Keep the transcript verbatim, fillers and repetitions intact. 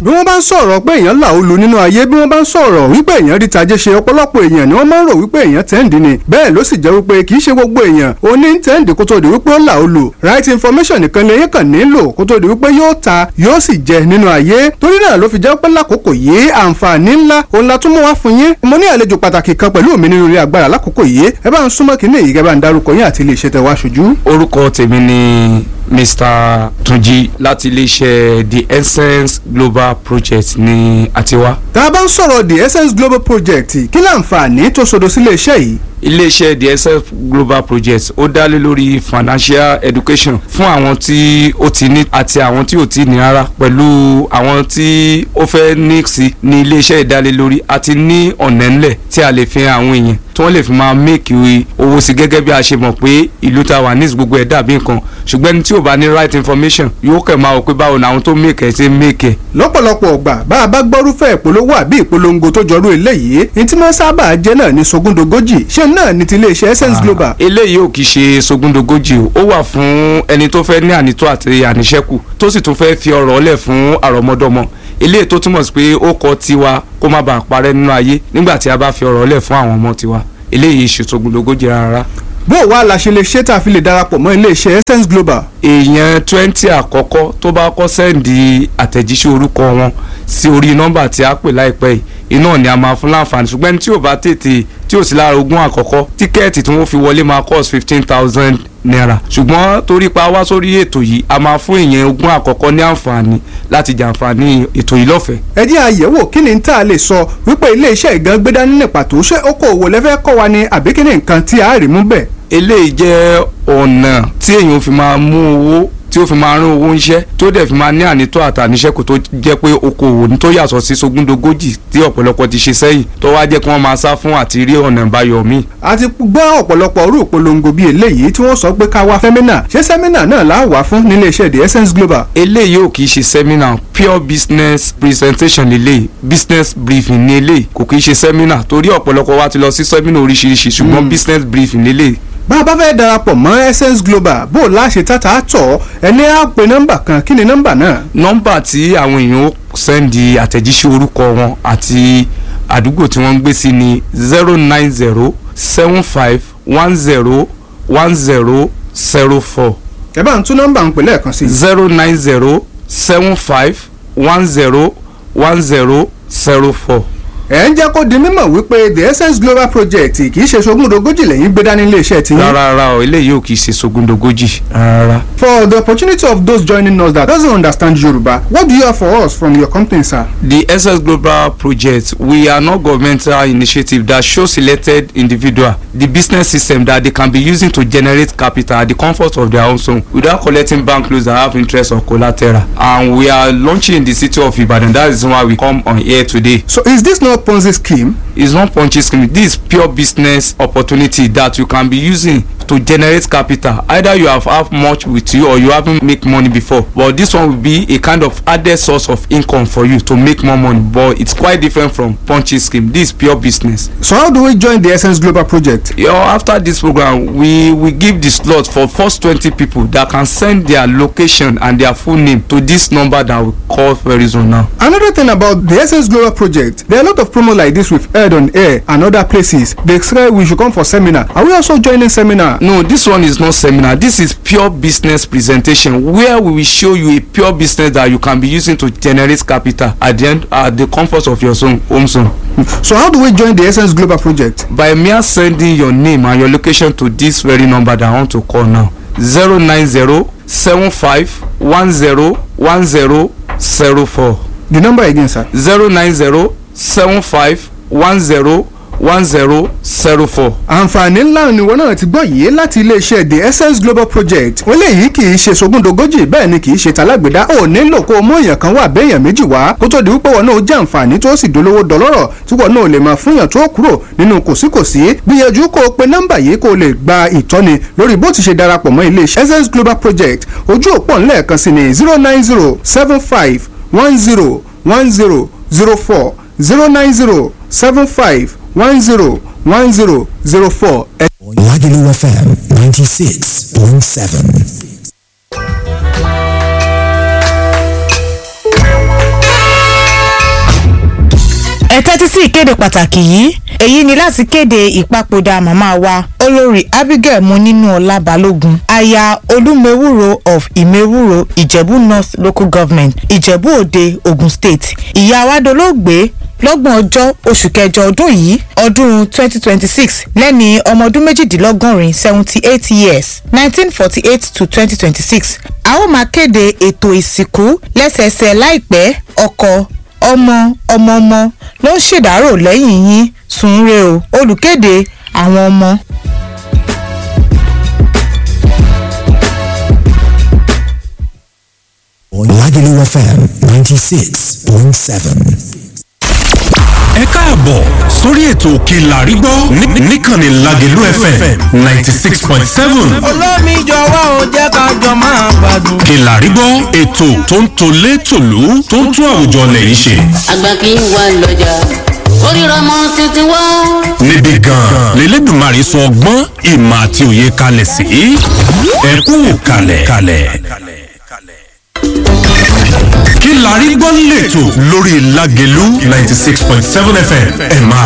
bí wọ́n bá ń sọ̀rọ̀ pé èèyàn là ó lu nínú ayé bí wọ́n bá ń sọ̀rọ̀ wípé èèyàn rí tajé ṣe ọ̀pọ̀lọpọ̀ èèyàn ni wọ́n máa ń rò wípé èèyàn tẹ́ǹdì ni bẹ́ẹ̀ ló sì jẹ́ wípé kì í ṣe gbogbo èèyàn ó ní tẹ́ǹdì kó tó di wípé ó là ó lu right information nìkan lèyìn kàn nílò kó tó di wípé yóò ta yóò sì jẹ nínú ayé torí náà ló fi jẹ́ pé lákòókò yìí àǹfààní ńlá òun la tún mú wá fún yín mo ní àlejò pàtàkì kan pẹ̀lú mi nínú ilé agbára lákòókò yìí ẹ bá ń súnmọ́ kínní yìí kẹ́ bá ń darúkọ yín àti ilé iṣẹ́ tẹ wá ṣojú. orúkọ tèmi ni Mr Tunji láti iléeṣẹ́ The Essence Global Project ní àtiwá. tá a bá ń sọ̀rọ̀ The Essence Global Project kí láǹfààní tó sodo sí iléeṣẹ́ yìí. iléeṣẹ́ The Essence Global Project ó dá lé lórí financial education fún àwọn tí ó ti ní àti àwọn tí ò ti ní rárá pẹ̀lú àwọn tí ó fẹ́ ní sí ní iléeṣẹ́ ìdálé lórí àti ní ọ̀nà ńlẹ̀ tí a lè fi hàn àwọn èèyàn tí wọ́n lè fi máa make owó sí gẹ́gẹ́ bí a ṣe mọ̀ pé ìlú ta wà ní gbogbo ẹ̀ dàbí nǹkan ṣùgbọ́n ẹni tí ò bá ní right information yóò kẹ̀ máa wò pé báwo ni àwọn tó make ẹ̀ ṣe make ẹ̀. lọ́pọ̀lọpọ̀ ọgbà bá a bá gbọ́rúfẹ́ ìpolówó àbí ìpolongo tó jọrú eléyìí ní tí wọ́n sábà jẹ́ náà ní sogúndogójì ṣé náà ní ti iléeṣẹ́ Essence Global. eléyìí ò kì í ṣe sogúndogójì o ó wà fún ẹni tó fẹ́ ní ànító àti àníṣẹ́kù tó sì tún fẹ́ fi ọ̀rọ̀ lẹ̀ fún àrọ́mọdọ́mọ eléyìí tó túmọ̀ sí pé ó kọ tiwa kó má bàa parẹ́ nínú ayé nígbà tí a bá fi ọ̀rọ̀ lẹ̀ fún àwọn ọmọ tiwa eléyìí ṣe sogúndogójì rárá. bó o wá la ṣe lè ṣe tá a fi lè darapọ̀ mọ́ iléeṣẹ́ Essence Global. èèyàn twenty àkọ́kọ́ tó bá kọ́ sẹ́ǹdì àtẹ̀jíṣẹ́ orúkọ wọn sí orí nọ́mbà tí a pè láìpẹ́ yìí iná ni a máa fún láǹfààní ṣùgbọ́n tí ò bá tètè tí ò sí lára ogún àkọ́kọ́ tíkẹ́ẹ̀tì tí wọ́n fi wọlé máa cost fifteen thousand naira ṣùgbọ́n torí pa wá sórí ètò yìí a máa fún èèyàn ogún àkọ́kọ́ ní àǹfààní láti jàǹfààní ètò yìí lọ́fẹ̀ẹ́. ẹ jẹ́ àyẹ̀wò kí ni tá a lè sọ wípé iléeṣẹ́ ìgan gbé dání ní pàtó ṣé okòwò lẹ́fẹ́ kọ́ wa ni àbí kí ni nǹkan tí a rí mú bẹ̀. eléyìí jẹ́ ọ̀nà tí èèyàn fi máa mú owó tí ó fi máa rán owó ńṣẹ́ tó dẹ̀ fi máa ní ànító àtàníṣẹ́kù tó jẹ́ pé okòwò ní tó yàtọ̀ sí sogúndogójì tí ọ̀pọ̀lọpọ̀ ti ṣe sẹ́yìn tó wá jẹ́ kí wọ́n máa sá fún àti rí ọ̀nà ìbáyọ̀ míì. a ti gbọ́ ọ̀pọ̀lọpọ̀ orú ìpolongo bíi eléyìí tí wọ́n sọ pé ká wá sẹ́mínà ṣé sẹ́mínà náà là á wà fún nílé iṣẹ́ The Essence Global. eléyìí ò kì í ṣe sẹ́mínà pure business presentation eléyìí business briefing ní eléyìí kò kì í ṣe sẹ́mínà torí ọ̀pọ̀lọpọ̀ wa ti lọ sí sẹ́mínà oríṣiríṣi ṣùgbọ́n business briefing eléyìí. bá a bá fẹ́ darapọ̀ mọ́ Essence Global bó o láṣẹ tàtà tọ̀ ẹni á pe nọ́mbà kan kí ni nọ́mbà náà. nọ́mbà tí àwọn èèyàn ó sẹ́ndì àtẹ̀jíṣẹ́ orúkọ wọn àti àdúgbò tí wọ́n ń gbé sí ni zero nine zero seven five one zero one zero zero four. ẹ bá ń tún nọ́mbà ń pè lẹ́ẹ̀kan sí. zero nine zero seven five one zero one zero zero four. ẹ ń jẹ́ kó di mímọ̀ wípé The Essence Global Project kì í ṣe sogúndogójì lẹ́yìn gbé dání iléeṣẹ́ tí. rárá rárá o eléyìí ò kì í ṣe sogúndogójì rárá. For the opportunity of those joining us that doesn't understand Yoruba, what do you have for us from your company, sir? The Essence Global Project, we are not governmental initiative that shows selected individual the business system that they can be using to generate capital at the comfort of their own home without collecting bank loans that have interest or collateral. And we are launching in the city of Ibadan. That is why we come on here today. So is this not Ponzi scheme? It's not Ponzi scheme. This is pure business opportunity that you can be using to generate capital. Either you have have much with you or you haven't make money before, but this one will be a kind of added source of income for you to make more money, but it's quite different from Ponzi scheme. This is pure business. So how do we join the Essence Global Project? You know, after this program we we give the slot for first twenty people that can send their location and their full name to this number that we call very soon now. Another thing about the Essence Global Project, there are a lot of promos like this we've heard on air and other places. They say we should come for seminar. Are we also joining seminar? No, this one is not seminar. This is pure business presentation where we will show you a pure business that you can be using to generate capital at the end at the comfort of your own home zone. So how do we join the Essence Global Project? By mere sending your name and your location to this very number that I want to call now. zero nine zero seven five one zero one zero zero four. The number again, sir. zero nine zero seven five one zero one zero zero four. àǹfààní ńlá ni wọn náà ti gbọ́ yìí láti iléeṣẹ́ The Essence Global Project. wọ́n léyìí kì í ṣe sogúndogójì bẹ́ẹ̀ ni kì í ṣe talágbèdá. ò nílò kó o mú èèyàn kan wá béèyàn méjì wá kó tó di wípé wọn náà jẹ́ àǹfààní tó sì dolówó dọlọ́rọ̀ tí wọn náà lè máa fúnyàn tó kúrò nínú kòsíkòsí. gbìyànjú kó o pe nọ́mbà yìí kó o lè gba ìtọ́ni lórí bó ti ṣe darapọ̀ mọ́ iléeṣẹ́ Essence Global Project. ojú òpó ńlẹ̀ẹ̀kan sí ni zero nine zero seven five one zero one zero zero four zero nine zero seven five one zero one zero zero four. Lagelu F M ninety-six point seven. Lagelu F M ninety-six point seven. ẹ tẹ́tí sí ìkéde pàtàkì yìí èyí ni láti kéde ìpapòdà màmá wa olórí Abigail Monínúọlá Balógun aya Olúmewúro of Ìmewúro Ìjẹ̀bú North Local Government Ìjẹ̀bú Òde Ogun State. ìyá wa dolóògbé lọ́gbọ̀n ọjọ́ oṣù kẹjọ ọdún yìí ọdún twenty twenty six lẹ́ni ọmọ ọdún méjìdínlọ́gọ́rin seventy eight years nineteen forty eight to twenty twenty six. a ó máa kéde ètò ìsìnkú lẹ́sẹẹsẹ láìpẹ́. ọkọ ọmọ ọmọ ọmọ ló ń ṣèdárò lẹ́yìn yín sùnre o. olùkéde àwọn ọmọ. Lagelu F M ninety six point seven. ẹ káàbọ̀ sórí ètò òkè làrí gbọ́ níkànnì Lagelu F M ninety six point seven. olómi jọ̀wọ́ ò jẹ́ ká jọ máa gbádùn. òkè làrí gbọ́ ètò tó ń tolé tòlú tó ń tún àwùjọ lẹ́yìn ṣe. àgbà kì í wà lọ́jà oríra mọ́ títí wá. níbi gan-an lélẹ́dùnmarè sọ ọgbọ́n ìmọ̀ àti òye kalẹ̀ sí. ẹ kú kalẹ̀ kalẹ̀. kí làrí gbọ́ lẹ́tọ̀ lórí Lagelu ninety six point seven F M ẹ̀ máa